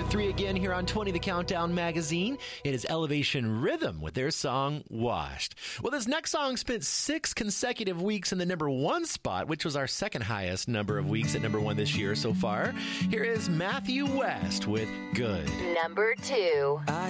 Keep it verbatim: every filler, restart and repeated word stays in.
at three again here on twenty The Countdown magazine. It is Elevation Rhythm with their song, Washed. Well, this next song spent six consecutive weeks in the number one spot, which was our second highest number of weeks at number one this year so far. Here is Matthew West with Good. Number two. I